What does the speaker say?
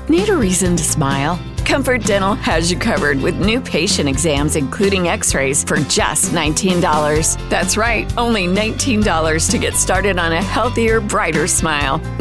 Need a reason to smile? Comfort Dental has you covered with new patient exams, including x-rays, for just $19. That's right, only $19 to get started on a healthier, brighter smile.